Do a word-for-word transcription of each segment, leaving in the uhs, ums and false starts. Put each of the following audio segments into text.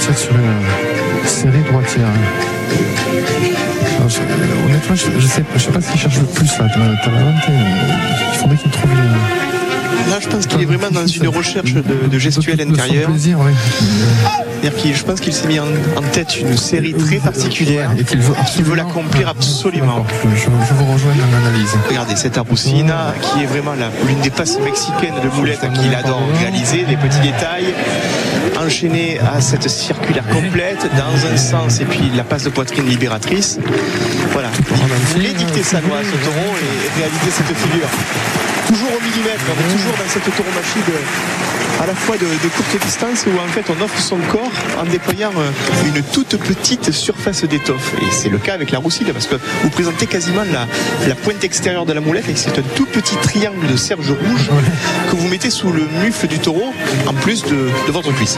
partir sur une série droitière. Alors, je, honnêtement, je ne sais, je sais pas s'il cherche le plus là, Talavante. Il faudrait qu'il trouve une. Là, je pense qu'il est vraiment dans une recherche de, de gestuelle intérieure. Plaisir, oui. C'est-à-dire qu'il, je pense qu'il s'est mis en, en tête une série très particulière et qu'il veut, qu'il veut l'accomplir absolument. Je, je vous rejoins dans l'analyse. Regardez cette Arbucina qui est vraiment la, l'une des passes mexicaines de moulette qu'il adore réaliser, les petits détails, enchaînés à cette circulaire complète dans un sens et puis la passe de poitrine libératrice. Voilà, il voulait dicter sa loi à ce taureau et réaliser cette figure. Toujours au millimètre, on est toujours dans cette tauromachie de, à la fois de, de courte distance où en fait on offre son corps en déployant une toute petite surface d'étoffe. Et c'est le cas avec la Roussille parce que vous présentez quasiment la, la pointe extérieure de la moulette et c'est un tout petit triangle de serge rouge que vous mettez sous le mufle du taureau en plus de, de votre cuisse.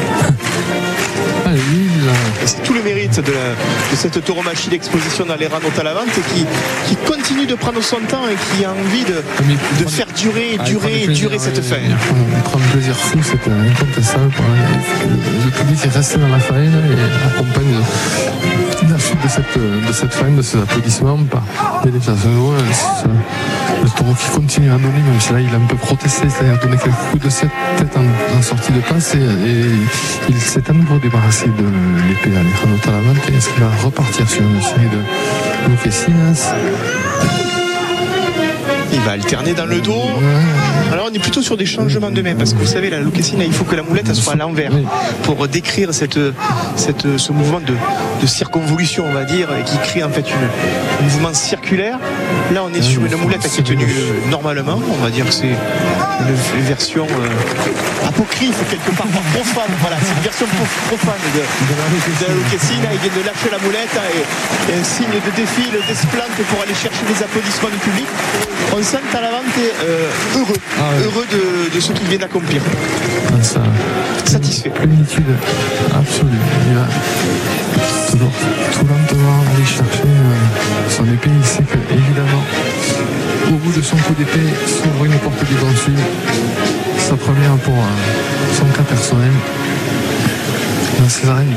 Et c'est tout le mérite de, la, de cette tauromachie d'exposition dans les Rano Talavante qui, qui continue de prendre son temps et qui a envie de, de faire durer, ah, durer et durer cette il, fin. Il prend un plaisir fou, c'est incontestable. Le public est resté dans la faille et accompagne la suite de cette, de cette fin, de ces applaudissements par des déplacements. Le taureau qui continue à donner, même si là il a un peu protesté, c'est-à-dire donner quelques coups de cette tête en, en sortie de passe et, et il s'est à nouveau débarrassé de l'épée Alejandro Talavante. Est-ce qu'il va repartir sur une série de Lucchesinas? Il va alterner dans le dos. Alors on est plutôt sur des changements de main parce que vous savez la Lucchesina, il faut que la moulette elle soit à l'envers pour décrire cette, cette, ce mouvement de, de circonvolution on va dire qui crée en fait une, un mouvement circulaire. Là on est sur une moulette qui est tenue normalement, on va dire que c'est une, une version euh, apocryphe quelque part profane. Voilà, c'est une version profane de, de la Lucchesina. Il vient de lâcher la moulette et, et un signe de défi, le desplante pour aller chercher les applaudissements du public. On sent Talavante euh, heureux, ah ouais. heureux de, de ce qu'il vient d'accomplir. Ça, satisfait. Plénitude absolue. Il va toujours tout lentement aller chercher euh, son épée. Il sait que, évidemment, au bout de son coup d'épée, s'ouvre une porte du consul. Sa première pour euh, son cas personnel. Dans ses arènes.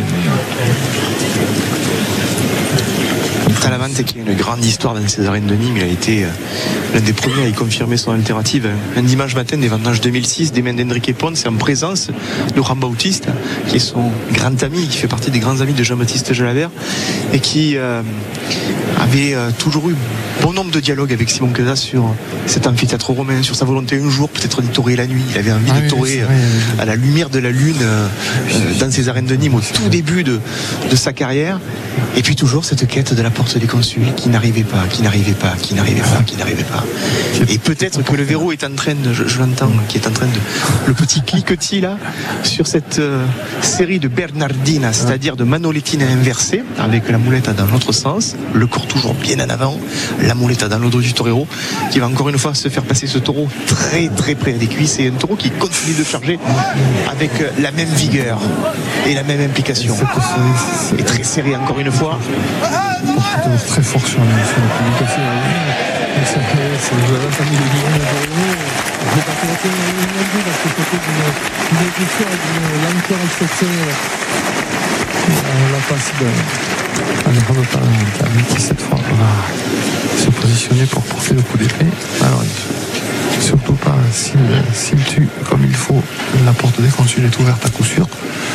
Talavante qui a une grande histoire dans ces arènes de Nîmes, il a été euh, l'un des premiers à y confirmer son alternative. Un dimanche matin des vendanges deux mille six, des mains d'Enrique Ponce, en présence de Juan Bautista, qui est son grand ami, qui fait partie des grands amis de Jean-Baptiste Jalabert, et qui euh, avait euh, toujours eu bon nombre de dialogues avec Simon Casas sur cet amphithéâtre romain, sur sa volonté un jour peut-être d'y torer la nuit. Il avait envie ah de oui, torer vrai, oui. à la lumière de la lune euh, dans ces arènes de Nîmes au tout début de, de sa carrière. Et puis toujours cette quête de la porte des consuls qui n'arrivait pas, qui n'arrivait pas, qui n'arrivait pas, qui n'arrivait pas. Et peut-être que le verrou est en train de, je, je l'entends, qui est en train de, le petit cliquetis là, sur cette euh, série de Bernardina, c'est-à-dire de manolettine inversée, avec la moulette dans l'autre sens, le corps toujours bien en avant, la moulette dans le dos du torero, qui va encore une fois se faire passer ce taureau très très près des cuisses, et un taureau qui continue de charger avec la même vigueur et la même implication. Et très serré encore une fois. Très fort sur la, sur la publication. C'est la famille de Guillaume Doré. Je vais pas commenter une idée parce que c'était d'une écriture et d'une lenteur exceptionnelle. La passe de Alejandro Talavante qui cette fois va se positionner pour porter le coup d'épée. Alors surtout pas s'il, s'il tue comme il faut, la porte des consuls est ouverte à coup sûr.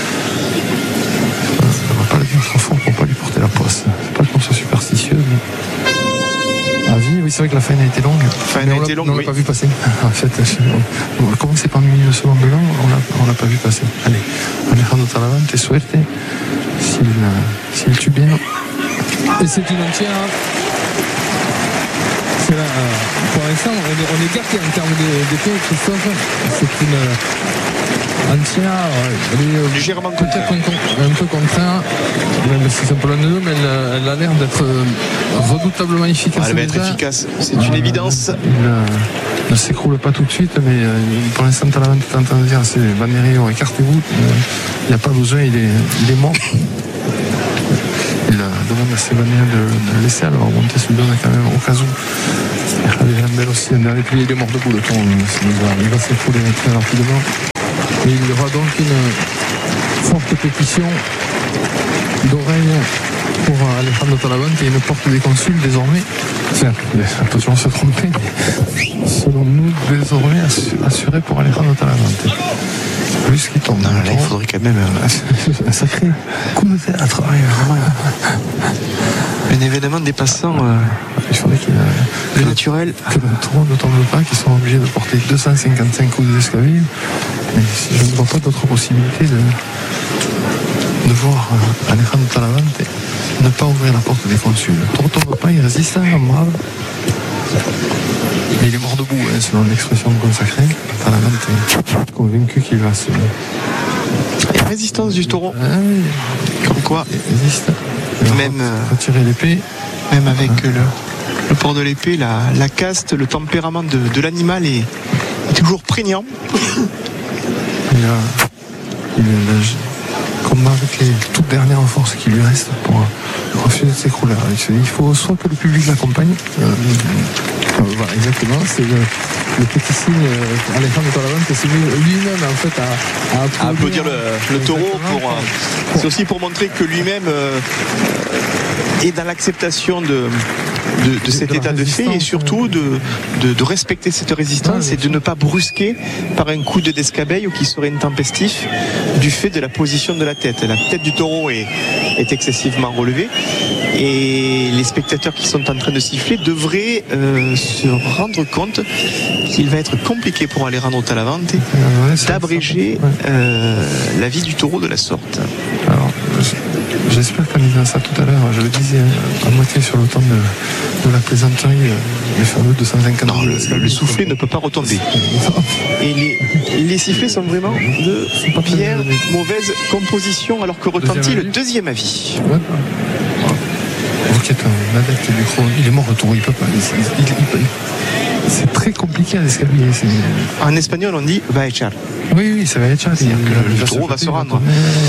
On va pas le dire trop fort pour pas lui porter la poisse. C'est pas qu'on soit superstitieux, mais à vie, oui, c'est vrai que la fin a été longue. La fin a été longue, on l'a oui. pas vu passer. En fait, on va commencer par une seconde blanc, on l'a, on l'a pas vu passer. Allez, Alejandro Talavante, suerte. S'il, s'il tue bien. Et c'est une entière. C'est là, pour l'instant, on est, on est gâté en termes d'épée, Christophe. C'est une entière, elle est légèrement peut-être un, un peu contraire, même si c'est pour l'un de deux, mais elle, elle a l'air d'être redoutablement efficace. Elle va être efficace, c'est une évidence. Il ne s'écroule pas tout de suite, mais pour l'instant, Talavante est en train de dire c'est Vanerio, écartez-vous. Il n'y a pas besoin, il est, il est mort. Il demande à Sévania de le laisser, alors remonter se donne quand même au cas où. Javier aussi, un dernier pli, il est mort debout le temps, il va, il va s'écrouler très rapidement. Et il y aura donc une, forte pétition d'oreille pour Alejandro Talavante et une porte des consuls désormais. Enfin, attention à se tromper, selon nous, désormais assurée pour Alejandro Talavante. Plus qui tombe. Non, là, il faudrait quand même un sacré coup de théâtre. Un événement dépassant euh, il faudrait qu'il le naturel. Que le taureau ne tombe pas, qu'ils sont obligés de porter deux cent cinquante-cinq coups d'escabille. Mais je ne vois pas d'autre possibilité de, de voir euh, Alejandro Talavante ne pas ouvrir la porte des consuls. Le taureau ne tombe pas, il résiste, hein, brave. Mais il est mort debout, hein, selon l'expression consacrée. Talavante est convaincu qu'il va se... Et résistance du taureau. Ah, oui. Comme quoi, il résiste. Même, retirer l'épée. Même avec ah. le, le port de l'épée, la, la caste, le tempérament de, de l'animal est, est toujours prégnant. Il a, il a combat avec les toutes dernières forces qui lui restent pour refuser de s'écrouler. Il faut soit que le public l'accompagne. Euh, euh, voilà, exactement. C'est le, le petit signe euh, Alejandro Talavante, c'est lui-même en fait à, à applaudir, à applaudir le, le taureau. Pour, euh, c'est aussi pour montrer que lui-même euh, est dans l'acceptation de. De, de cet de état de fait et surtout de, de, de respecter cette résistance ah, et de ne pas brusquer par un coup de d'escabeille qui serait intempestif du fait de la position de la tête. La tête du taureau est, est excessivement relevée et les spectateurs qui sont en train de siffler devraient euh, se rendre compte qu'il va être compliqué pour Alejandro Talavante ah, ouais, d'abréger ouais. euh, la vie du taureau de la sorte. Alors, j'espère qu'en disant ça tout à l'heure, je le disais à moitié sur le temps de, de la plaisanterie, les fameux deux cent cinquante. Non, le, le soufflet ne peut pas retomber. Et les, les sifflets sont vraiment de bien mauvaise composition, alors que retentit le deuxième avis. Ouais. Vous qui êtes un adepte du chrono, il est mort au taureau, il peut pas. Il, il, il, il, c'est très compliqué à escabiller. En espagnol, on dit va echar. Oui, oui, ça va echar. Le, le taureau va se rendre.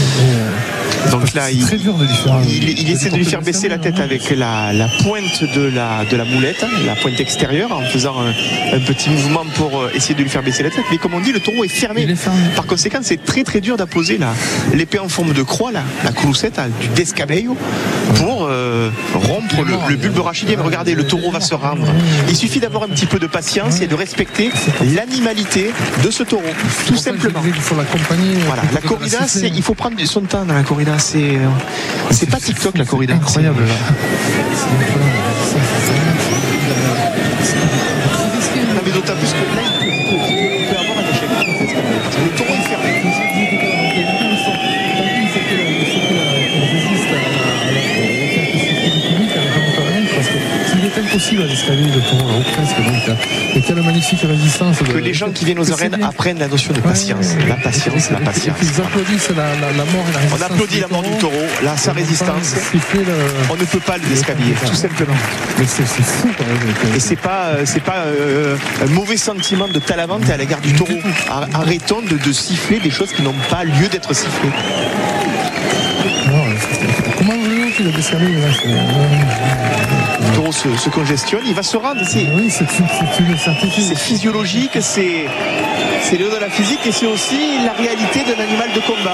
Donc là, il, il, il essaie de lui faire baisser la tête avec la, la pointe de la, de la moulette, la pointe extérieure, en faisant un, un petit mouvement pour essayer de lui faire baisser la tête. Mais comme on dit, le taureau est fermé. Est fermé. Par conséquent, c'est très très dur d'apposer la, l'épée en forme de croix, la, la cloucette du descabello, pour euh, rompre le, le bulbe rachidien. Mais regardez, le taureau va se rendre. Il suffit d'avoir un petit peu de patience et de respecter l'animalité de ce taureau, tout simplement. Il faut l'accompagner. Voilà, la corrida, c'est, il faut prendre son temps dans la corrida. C'est, c'est pas TikTok la corrida. Incroyable. Non mais d'autant plus que là, il peut avoir un échec. Parce que le taureau est fermé. C'est impossible à l'escalier de taureau, là, presque. Donc, et quelle magnifique résistance. Que de, les gens qui viennent aux arènes apprennent la notion de patience. Ouais, la patience, la patience. Ils applaudissent la, la, la mort et la résistance. On applaudit la mort du taureau, là, sa résistance. Le... On ne peut pas le déscabiller, tout simplement. Mais c'est, c'est fou quand même. Et c'est pas, c'est pas euh, un mauvais sentiment de Talavante à l'égard du taureau. Arrêtons de, de siffler des choses qui n'ont pas lieu d'être sifflées. Non, comment voulez-vous qu'il a desservi là? Le taureau se, se congestionne, il va se rendre. C'est, oui, c'est, c'est une certitude. C'est physiologique, c'est, c'est le haut de la physique et c'est aussi la réalité d'un animal de combat.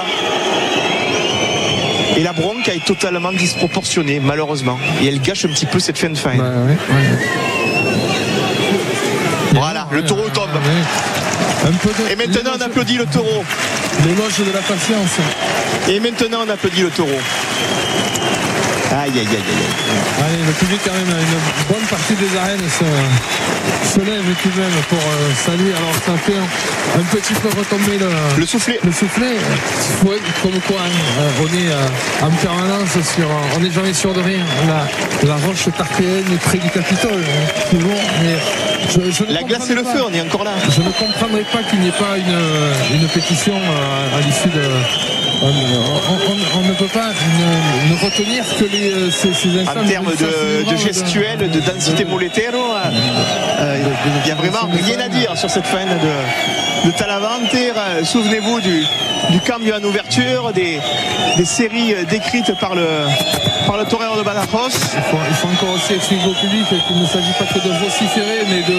Et la bronque est totalement disproportionnée, malheureusement. Et elle gâche un petit peu cette fin de fin. Bah, ouais, ouais. Voilà, le taureau tombe. Ouais. Un peu de... Et maintenant on applaudit le taureau. L'éloge de la patience. Et maintenant on applaudit le taureau. Aïe aïe aïe aïe. Allez, le public quand même, une bonne partie des arènes se, se lève tout de même pour euh, saluer. Alors ça fait un, un petit peu retomber le, le soufflet. Le soufflet. Ouais, comme quoi, hein, on est euh, en permanence sur, on n'est jamais sûr de rien. La, la roche tarpéenne près du Capitole, hein, toujours. Mais je, je la glace et le pas, feu, on est encore là. Je ne comprendrais pas qu'il n'y ait pas une, une pétition euh, à l'issue de. On, on, on, on ne peut pas ne, ne retenir que les, ces, ces instants. En termes de, de gestuelle, de, de densité moletero, euh, il n'y a vraiment rien à dire sur cette fin de, de Talavante. Souvenez-vous du, du cambio en ouverture, des, des séries décrites par le, par le torero de Badajoz. Il faut, il faut encore aussi expliquer au public qu'il ne s'agit pas que de vociférer, mais de.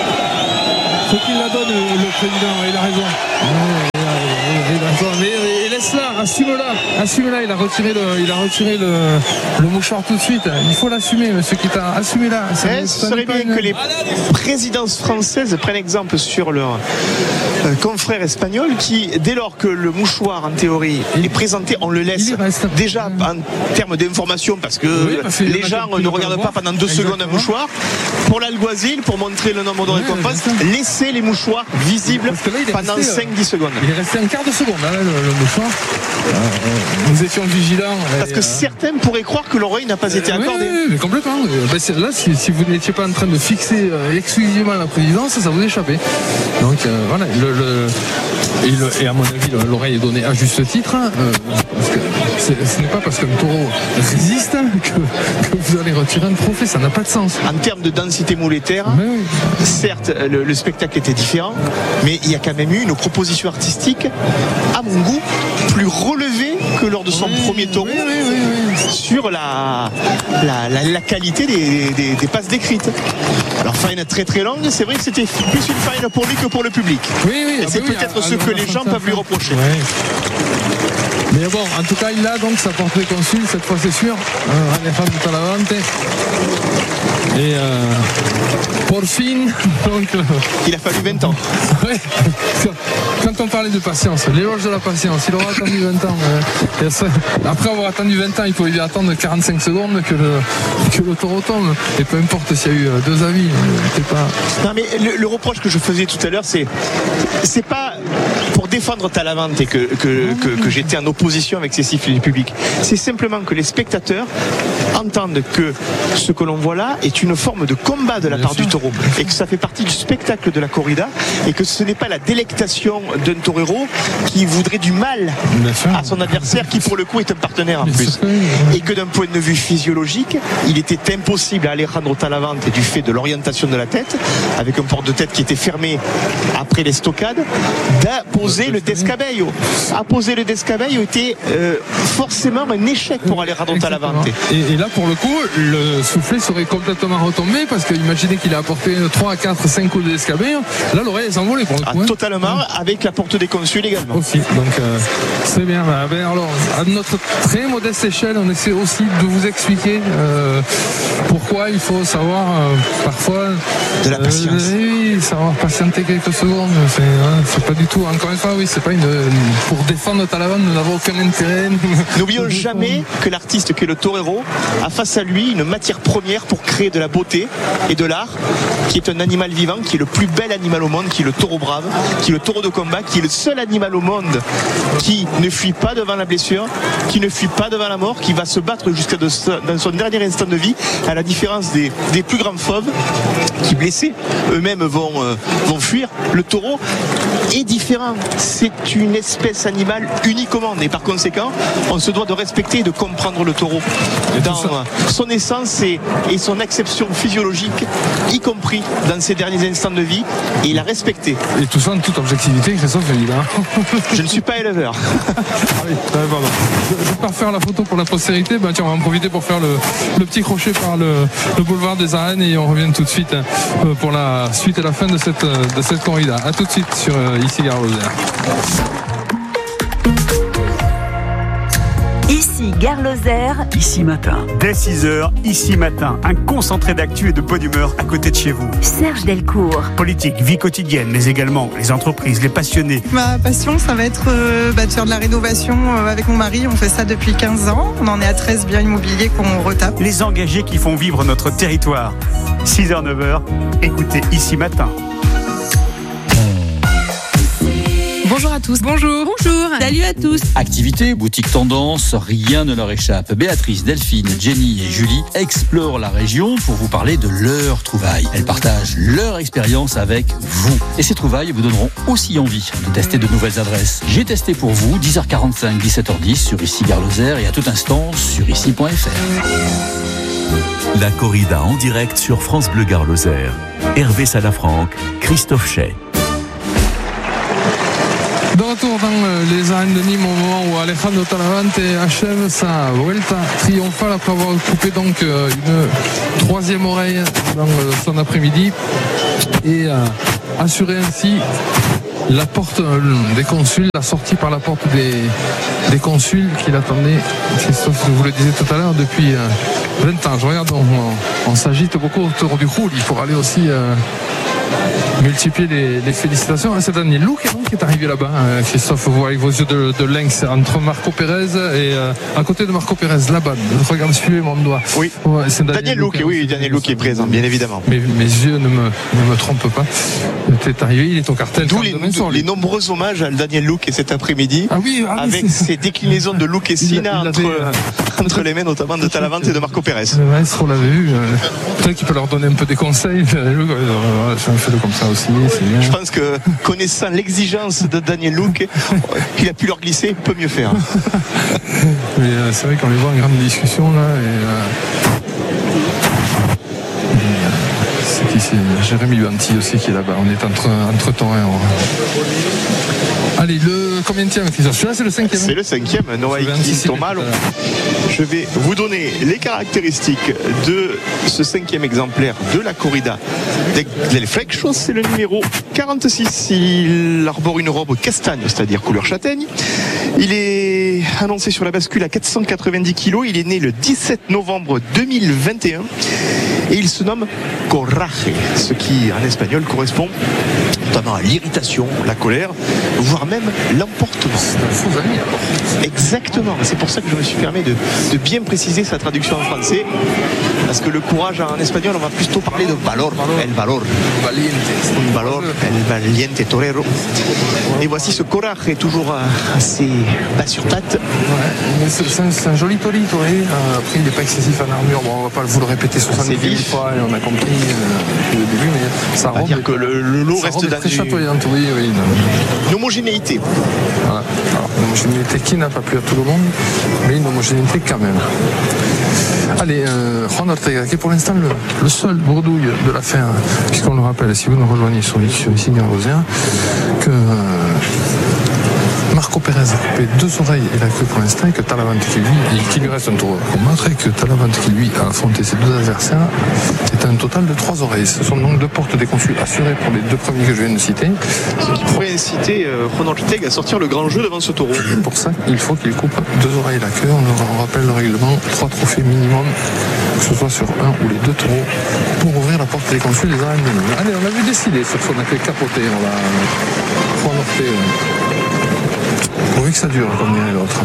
Faut qu'il la donne, le président, il a raison. Il a raison. Mais laisse-la, assume-la, assume-la. Il a retiré le, il a retiré le, le mouchoir tout de suite. Il faut l'assumer, monsieur Kita. Assumez-la. Ce serait bien une... que les présidences françaises prennent exemple sur leur euh, confrère espagnol qui, dès lors que le mouchoir en théorie est présenté, on le laisse déjà en termes d'information parce que oui, parce les gens ne regardent pas pendant deux Exactement. secondes un mouchoir. Pour l'alguazil, pour montrer le nombre de ouais, récompenses, laissez les mouchoirs visibles là, pendant cinq dix secondes. Il est resté un quart de seconde, hein, le, le mouchoir. Euh, nous étions vigilants. Parce et, que euh... certains pourraient croire que l'oreille n'a pas été euh, accordée. Oui, mais complètement. Ben, là, si, si vous n'étiez pas en train de fixer euh, exclusivement la présidence, ça vous échappait. Donc euh, voilà. Le, le, et, le, et à mon avis, l'oreille est donnée à juste titre. Euh, parce que ce n'est pas parce qu'un taureau résiste que, que vous allez retirer un trophée. Ça n'a pas de sens. En termes de densité monétaire, oui. certes, le, le spectacle était différent, mais il y a quand même eu une proposition artistique, à mon goût, plus relevée que lors de son oui, premier taureau, oui, oui, oui, oui. sur la, la, la, la qualité des, des, des passes décrites. Alors, faille très très longue, c'est vrai que c'était plus une faille pour lui que pour le public. Oui, oui, et ah c'est bah peut-être oui, ce que les gens peuvent lui reprocher. Oui. Mais bon, en tout cas, il a donc sa portée consul, cette fois c'est sûr. Euh, Alejandro Talavante. Et euh, pour fin, donc. Euh, il a fallu vingt ans. Ouais. Quand on parlait de patience, l'éloge de la patience, il aura attendu vingt ans. Euh, ça, après avoir attendu vingt ans, il faut lui attendre quarante-cinq secondes que le, que le taureau tombe. Et peu importe s'il y a eu deux avis. Pas... Non, mais le, le reproche que je faisais tout à l'heure, c'est, c'est pas pour défendre Talavante que, que, que, que j'étais en opposition avec ces sifflets du public. C'est simplement que les spectateurs entendent que ce que l'on voit là est une forme de combat de la Bien part sûr. du taureau et que ça fait partie du spectacle de la corrida et que ce n'est pas la délectation d'un torero qui voudrait du mal à son adversaire qui pour le coup est un partenaire en Bien plus sûr. et que d'un point de vue physiologique il était impossible à Alejandro Talavante du fait de l'orientation de la tête avec un port de tête qui était fermé après les stockades d'apposer le descabello. Apposer le descabello était euh, forcément un échec pour Alejandro Talavante. Et, et là pour le coup le soufflet serait complètement retombé parce qu'imaginez qu'il a apporté trois, quatre, cinq coups de descabello, là l'oreille s'est envolée pour le coup. Ah, hein. Totalement, avec la porte des consuls également. Aussi, donc euh, c'est bien. Ben, alors, à notre très modeste échelle, on essaie aussi de vous expliquer euh, pourquoi il faut savoir euh, parfois de la patience. Euh, oui, savoir patienter quelques secondes. C'est, hein, c'est pas du tout. Encore une fois, oui, c'est pas une. Pour défendre Talavante, nous n'avons aucun intérêt. N'oublions jamais que l'artiste qui est le torero a face à lui une matière première pour créer de la beauté et de l'art, qui est un animal vivant, qui est le plus bel animal au monde, qui est le taureau brave, qui est le taureau de combat, qui est le seul animal au monde qui ne fuit pas devant la blessure, qui ne fuit pas devant la mort, qui va se battre jusqu'à de, dans son dernier instant de vie, à la différence des, des plus grands fauves qui blessés eux-mêmes vont, euh, vont fuir. Le taureau est différent, c'est une espèce animale unique au monde et par conséquent on se doit de respecter et de comprendre le taureau dans son essence et, et son acception physiologique, y compris dans ses derniers instants de vie, et il a respecté. Et tout ça en toute objectivité, Christophe Velida. Je ne suis pas éleveur. Allez, pardon. Je vais pas faire la photo pour la postérité. Ben, tiens, on va en profiter pour faire le, le petit crochet par le, le boulevard des Arènes et on revient tout de suite pour la suite et la fin de cette, de cette corrida. A tout de suite sur Ici Gare Lozère. Ici Gare Lozère. Ici Matin. Dès six heures, Ici Matin. Un concentré d'actu et de bonne humeur à côté de chez vous. Serge Delcourt. Politique, vie quotidienne, mais également les entreprises, les passionnés. Ma passion, ça va être euh, bah, de faire de la rénovation euh, avec mon mari. On fait ça depuis quinze ans. On en est à treize biens immobiliers qu'on retape. Les engagés qui font vivre notre territoire. six heures neuf heures, écoutez Ici Matin. Bonjour à tous. Bonjour. Bonjour. Salut à tous. Activité, boutique tendance, rien ne leur échappe. Béatrice, Delphine, Jenny et Julie explorent la région pour vous parler de leurs trouvailles. Elles partagent leur expérience avec vous. Et ces trouvailles vous donneront aussi envie de tester de nouvelles adresses. J'ai testé pour vous, dix heures quarante-cinq, dix-sept heures dix sur Ici Gare Lozère et à tout instant sur ici point f r. La corrida en direct sur France Bleu Gare Lozère. Hervé Salafranc, Christophe Chay. De retour dans les arènes de Nîmes au moment où Alejandro Talavante achève sa Vuelta triomphale après avoir coupé donc une troisième oreille dans son après-midi et assuré ainsi la porte des consuls, la sortie par la porte des, des consuls qu'il attendait, Christophe, je vous le disais tout à l'heure, depuis vingt ans. Je regarde, on, on s'agite beaucoup autour du roule. Il faut aller aussi euh, multiplier les, les félicitations. C'est Daniel Lou qui est arrivé là-bas. Christophe, vous voyez avec vos yeux de, de lynx entre Marco Pérez et euh, à côté de Marco Pérez, là-bas. Regarde, suivez mon doigt. Oui, ouais, c'est Daniel, Daniel Lou, oui, Daniel Lou qui est présent, bien évidemment. Mes, mes yeux ne me, ne me trompent pas. Il est arrivé, il est au cartel. D'où les, les nombreux hommages à Daniel Lou qui est cet après-midi, ah oui, ah avec oui, ses déclinaisons de Lou et Sina entre, euh, entre les mains, notamment de Talavante et de Marco Pérez. Le maestro l'avait vu. Euh, peut-être qu'il peut leur donner un peu des conseils. Fais-le comme ça aussi. Je pense que, connaissant l'exigence de Daniel Lou, qu'il a pu leur glisser, il peut mieux faire. Mais euh, c'est vrai qu'on les voit en grande discussion là. Et, euh, c'est qui c'est Jérémy Banti aussi qui est là-bas. On est entre, entre Torrents. Allez, le combien tième celui-là, c'est le cinquième. C'est le cinquième, Noah Thomas. Je vais vous donner les caractéristiques de ce cinquième exemplaire de la corrida del Flexos. C'est le numéro quarante-six. Il arbore une robe castagne, c'est-à-dire couleur châtaigne. Il est annoncé sur la bascule à quatre cent quatre-vingt-dix kilos. Il est né le dix-sept novembre deux mille vingt et un. Et il se nomme Coraje, ce qui en espagnol correspond notamment à l'irritation, la colère, voire même l'emportement. C'est un faux ami alors. Exactement, c'est pour ça que je me suis permis de, de bien préciser sa traduction en français, parce que le courage en espagnol, on va plutôt parler de valor, el valor, valiente, un valor, el valiente torero. Et voici ce Coraje toujours assez bas sur patte. Ouais, c'est, c'est, un, c'est un joli torito, hein. Après il n'est pas excessif en armure, bon, on va pas vous le répéter soixante-dix mille fois, et on a compris euh, au début, mais ça rend dire que le, le lot reste dans très chatoyante, oui, oui. Une homogénéité. Voilà. Alors, une homogénéité qui n'a pas plu à tout le monde, mais une homogénéité quand même. Allez, euh, Juan Ortega, qui est pour l'instant le, le seul bourdouille de l'affaire, puisqu'on le rappelle, si vous nous rejoignez sur ici Garlosère, que euh, Marco Pérez a coupé deux oreilles et la queue pour l'instant, et que Talavante qui lui, et qu'il lui reste un tour pour montrer que Talavante qui lui a affronté ses deux adversaires, c'est un total de trois oreilles. Ce sont donc deux portes des consuls assurées pour les deux premiers que je viens de citer. Ce qui pourrait inciter euh, Juan Ortega à sortir le grand jeu devant ce taureau. Et pour ça, il faut qu'il coupe deux oreilles et la queue. On, on rappelle le règlement, trois trophées minimum, que ce soit sur un ou les deux taureaux, pour ouvrir la porte des consuls des arènes. Allez, on a vu décider sur ce qu'on a fait capoter. On va Juan Ortega. Pourvu que ça dure, comme dirait l'autre.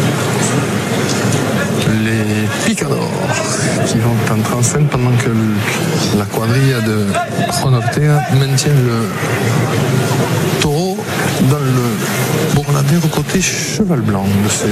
Les picadors qui vont entrer en scène pendant que le, la quadrille de Juan Ortega maintient le taureau dans le bourladère côté cheval blanc. C'est...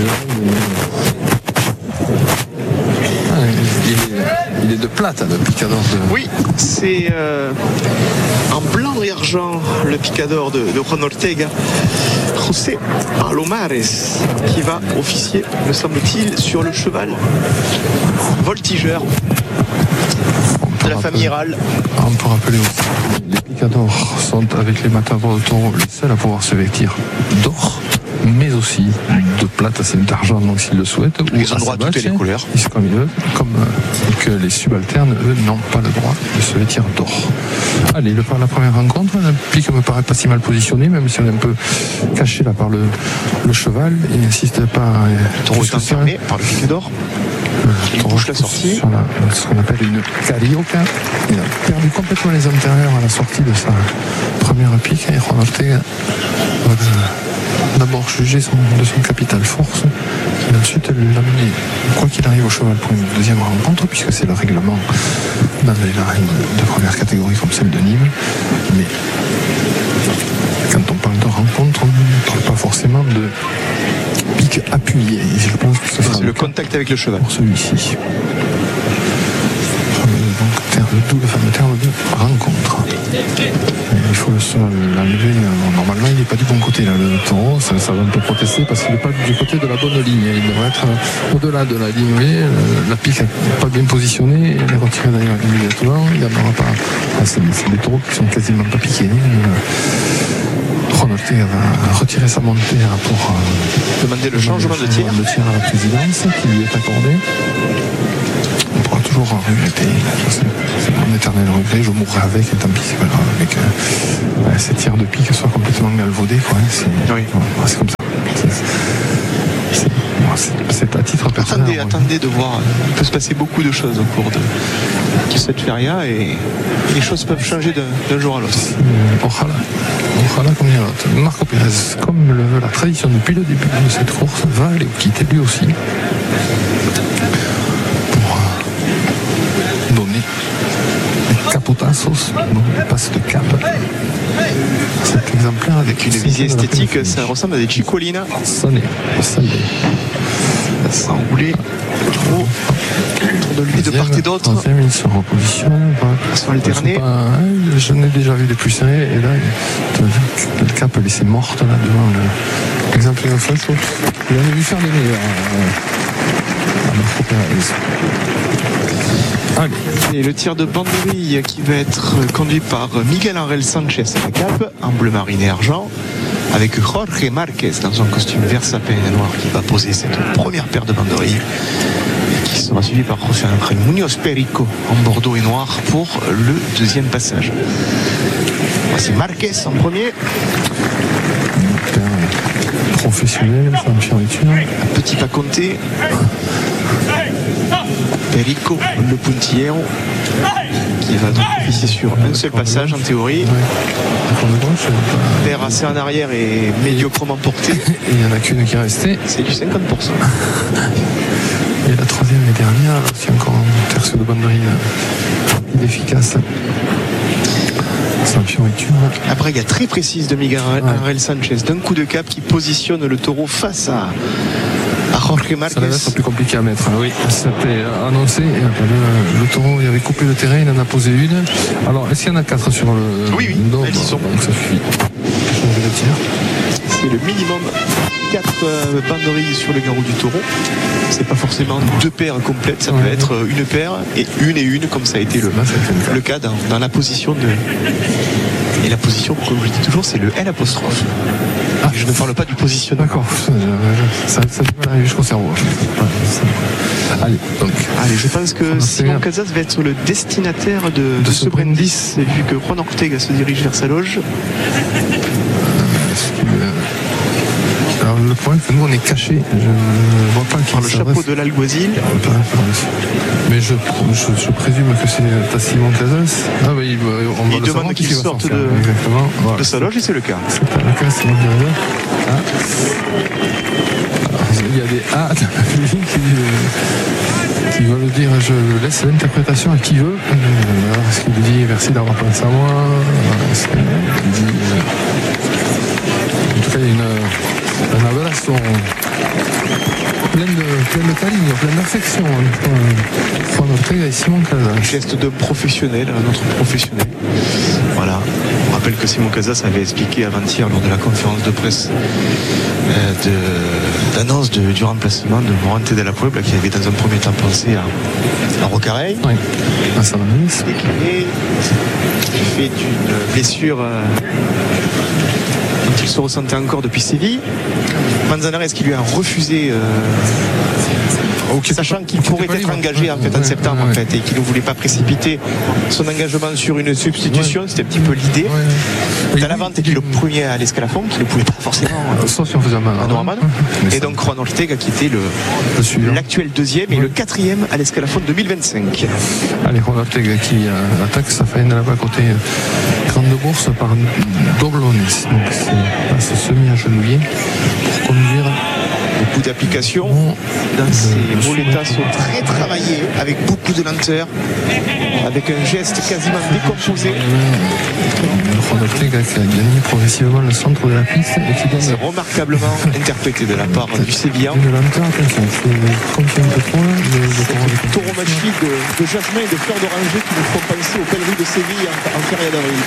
Ah, il, est, il est de plate, le picador de... Oui, c'est euh, en blanc et argent le picador de, de Juan Ortega. José Palomares qui va officier, me semble-t-il, sur le cheval voltigeur de la famille Iral. On peut rappeler aussi, les picadors sont avec les matadors de taureau les seuls à pouvoir se vêtir d'or, mais aussi de plate, c'est d'argent, donc s'ils le souhaitent. Ils ont le droit à toutes les couleurs. Comme eux, comme euh, que les subalternes, eux, n'ont pas le droit de se vêtir d'or. Allez, le, par la première rencontre, le pic me paraît pas si mal positionné, même si on est un peu caché là par le, le cheval. Il n'insiste pas à... Le taureau est enfermé par le pic d'or. Il bouge la sortie. Sur la, ce qu'on appelle une carioca. Il a perdu complètement les antérieurs à la sortie de sa première pique. Et Juan Ortega va d'abord juger son, de son capital force. Et ensuite l'amener, quoi qu'il arrive, au cheval pour une deuxième rencontre, puisque c'est le règlement dans les arènes de première catégorie comme celle de Nîmes. Mais quand on parle de rencontre, on ne parle pas forcément de pique appuyée. Et je pense que ce sera c'est le contact avec le cheval. Pour celui-ci. Donc, terme, double fameux terme de rencontre. Et il faut l'enlever. Normalement, il n'est pas du bon côté, là, le taureau. Ça, ça va un peu protester parce qu'il n'est pas du côté de la bonne ligne. Il devrait être au-delà de la ligne. Vous voyez, la pique n'est pas bien positionnée. Elle est retirée d'ailleurs immédiatement. Il n'y en aura pas. Ah, c'est, c'est des taureaux qui sont quasiment pas piqués. Juan Ortega va retirer sa montée pour euh, demander le changement de tir. de tir à la présidence qui lui est accordé. On pourra toujours regretté. C'est, c'est mon éternel regret. Je mourrai avec, et tant pis, c'est pas grave. Avec euh, ouais, ces tirs de pique soient complètement galvaudés, quoi. C'est, oui. ouais, c'est comme ça. C'est, c'est, c'est, c'est à titre personnel. Attendez, attendez de voir. Il peut se passer beaucoup de choses au cours de, de cette feria et les choses peuvent changer d'un, d'un jour à l'autre. Ojalá. Ojalá comme dirait l'autre. Marco Pérez, comme le veut la tradition depuis le début de cette course, va aller quitter lui aussi pour euh, donner des capotazos, donc des passes de cap. Cet exemplaire avec une visée esthétique, ça ressemble à des Ciccolina. Ça l'est, ça l'est. Ça enroulé trop autour de lui de part et d'autre. Troisième, il se repositionne. Ils sont alternés. Je n'ai déjà vu des plus serrés et là, le cap est laissé morte là devant le, l'exemplaire de face. Il en a vu faire des meilleurs. À Marco Pérez. Allez. Et le tir de banderille qui va être conduit par Miguel Angel Sanchez à la cape, en bleu marine et argent, avec Jorge Marquez dans un costume vert sapin et noir qui va poser cette première paire de banderilles, qui sera suivi par José Ángel Muñoz Perico en bordeaux et noir pour le deuxième passage. Voici Marquez en premier. Professionnel, sans fioriture. Un petit pas compté. Perico, le puntillero, qui va donc officier sur un seul passage en théorie. Paire assez en arrière et médiocrement porté. Et il n'y en a qu'une qui est restée. C'est du cinquante pour cent. Et la troisième et dernière, là, c'est encore un terceau de banderille efficace. Sans fioriture. Après, il y a très précise de Miguel Angel Sanchez d'un coup de cap qui positionne le taureau face à à Jorge Marquez. Ça va être plus compliqué à mettre. Oui, c'était annoncé. Le, le taureau, il avait coupé le terrain, il en a posé une. Alors, est-ce qu'il y en a quatre sur le. Oui, oui, dos, elles y sont. Donc ça suffit. Changer le tir. C'est le minimum. quatre euh, banderilles sur le garrot du taureau. C'est pas forcément deux paires complètes, ça peut ouais, être une paire et une et une, comme ça a été le, Là, le cas dans, dans la position de. Et la position, comme je dis toujours, c'est le L apostrophe. Ah, je ne parle pas du positionnement. D'accord, ça, ça va arriver jusqu'au cerveau. Allez, donc. Allez, je pense que Simon Casas va être le destinataire de, de, de ce Brindis, vu que Juan Ortega se dirige vers sa loge. Alors le problème c'est que nous on est caché, je ne vois pas qui par le chapeau de l'Alguazil. Mais je, je, je présume que c'est à Simon Casas. Ah oui, on va il demande qu'il sorte de, voilà. de sa loge et c'est le cas. C'est pas le cas, Simon Casas. Ah. Alors, il y a des A qui, qui veulent dire je laisse l'interprétation à qui veut. Alors, est-ce qu'il dit merci d'avoir pensé à moi? Est-ce qu'il dit en tout cas il y a une un abrazo plein de, plein de cariño, plein d'affection entre Juan Ortega et Simon Casas. Un geste de professionnel, un autre professionnel. Voilà. On rappelle que Simon Casas avait expliqué avant-hier lors de la conférence de presse euh, de, d'annonce de, du remplacement de Morante de la Puebla, qui avait dans un premier temps pensé à, à Rocaray. Oui, à San Luis. Décliné, qui fait d'une blessure. Euh, il se ressentait encore depuis Séville. Manzanares qui lui a refusé euh, okay, sachant qu'il pourrait être libre. engagé en, fait, en septembre ouais, ouais. En fait, et qu'il ne voulait pas précipiter son engagement sur une substitution, ouais. C'était un petit peu l'idée. Ouais. Dans la vente, qui est le premier à l'escalafon, qui ne pouvait pas forcément euh, sauf si on faisait mal, à Norman. Et donc Juan Ortega qui était le, le l'actuel deuxième ouais. Et le quatrième à l'escalafon deux mille vingt-cinq. Allez, Juan Ortega qui euh, attaque sa faine là-bas côté euh, grande bourse par Doblones. Donc c'est semi-agenouillé pour conduire. Beaucoup d'applications dans ces moletas sont très travaillés avec beaucoup de lenteur, avec un geste quasiment décomposé. Juan Ortega qui a gagné progressivement le centre de la piste et qui donne. C'est remarquablement interprété de la part du Sévillan. Une lenteur, attention, c'est comme un peu trop là. Le taureau magnifique de, de jasmin et de fleurs d'oranger qui nous font penser aux pèlerins de Séville en, en feria d'avril.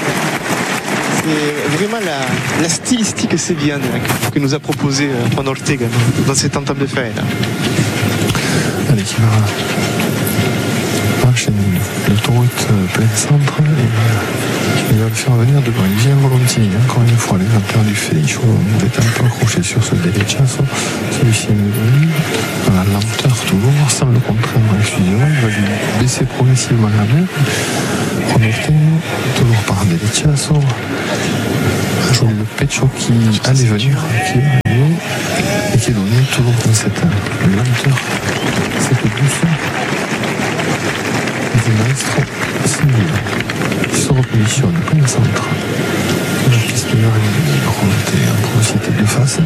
C'est vraiment la, la stylistique sévillane que, que nous a proposé Juan Ortega dans cette entame de faine. Allez, qui va enchaîner le taureau est plein centre et il va le faire venir devant. Il vient volontiers, encore une fois, l'exemplaire du fait. Il faut être un peu accroché sur ce Derechazo. Celui-ci est devenu. Voilà, lenteur toujours, sans le contraindre exclusivement, il va lui baisser progressivement la main, remonter, toujours par Delechasso, jouer le pecho qui allait venir, qui est venu, et qui est donné toujours dans cette lenteur, cette douceur du maestro Silvio, qui se repositionne comme le centre. La piste de remontée en progressivité de face.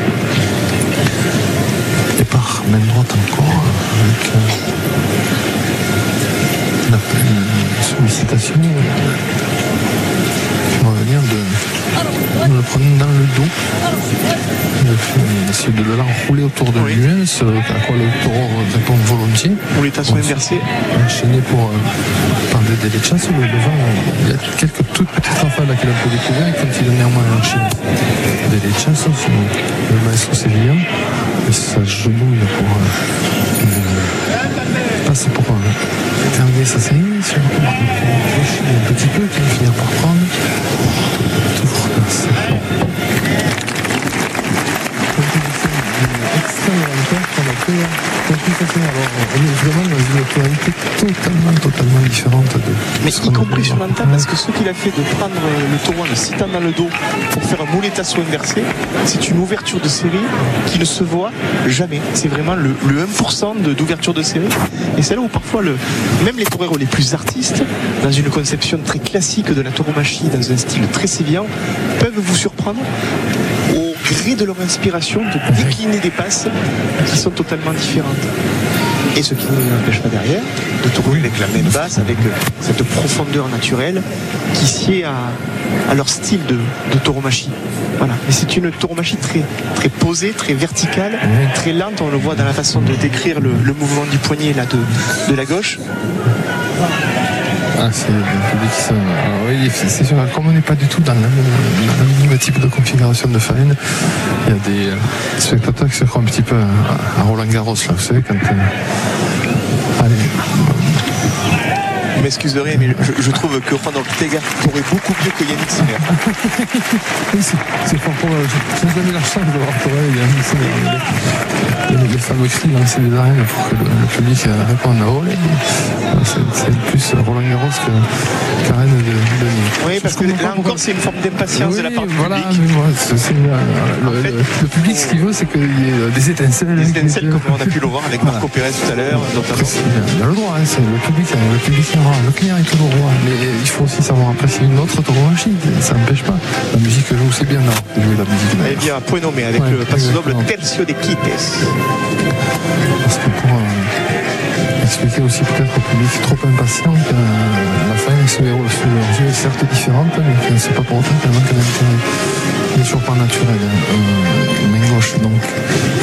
Et par main droite encore avec la sollicitation qui va venir de, de le prendre dans le dos, essayer de l'enrouler autour de oui. lui-même, ce à quoi le taureau répond volontiers. Pour les tasses inversées. Enchaîné pour euh, par des Delechasso, le devant, il y a quelques toutes petites rafales qu'il a peu découvert et quand il a néanmoins enchaîné. Delechasso, le maestro sévillan. Et ça genouille pour euh, passe pour euh, terminer sa série sur un petit peu qui va finir par prendre toujours passe extrême rencontre qu'on a fait complication. Alors on est vraiment dans une tonalité totalement totalement différente de mais y compris sur l'entame parce que ce qu'il a fait de prendre le taureau en le citant dans le dos pour faire un muletasso inversé, c'est une ouverture de série qui ne se voit jamais. C'est vraiment le, le un pour cent de, d'ouverture de série et c'est là où parfois le, même les toreros les plus artistes dans une conception très classique de la tauromachie dans un style très sévillan peuvent vous surprendre au gré de leur inspiration de décliner des passes qui sont totalement différentes. Et ce qui ne n'empêche pas derrière de tourner avec la même basse, avec cette profondeur naturelle qui sied à, à leur style de, de tauromachie. Voilà. Mais c'est une tauromachie très, très posée, très verticale, très lente. On le voit dans la façon de décrire le, le mouvement du poignet là, de, de la gauche. Ah, c'est le public qui sont... oui, c'est sûr, comme on n'est pas du tout dans le même, même type de configuration de farine, il y a des euh, spectateurs qui se croient un petit peu à, à Roland Garros, là, vous savez, quand... Euh... Allez... Vous m'excuserez, mais je, je trouve que Juan Ortega aurait beaucoup mieux que Yannick Sinner. Oui, c'est, c'est fort probable. J'ai jamais la chance de voir Torel et Yannick Sinner. Les, les, les fameux cris lancer des arènes pour que le, le public réponde à haut. C'est, c'est plus Roland Garros que Karen de Denis. Oui, parce que là encore, c'est une forme d'impatience oui, de la part du voilà, public. Voilà, c'est, c'est, euh, le, fait, le, le public, ce qu'il veut, c'est qu'il y ait des étincelles. Des étincelles, comme on a pu le voir avec Marco voilà. Pérez tout à l'heure. Notamment. Il a le droit, hein, c'est le public, le public est roi, le client est toujours roi. Mais il faut aussi savoir apprécier une autre tauromachie. Ça n'empêche pas. La musique que joue, c'est bien, non, jouer la musique. Eh bien, point nommé avec ouais, le passo doble Tercio de Quites. Parce que pour euh, expliquer aussi peut-être au public trop impatient que euh, la fin sous les yeux est certes différente, mais que c'est pas pour autant qu'elle manque d'intérêt. Elle n'est toujours pas naturelle. Euh, main gauche, donc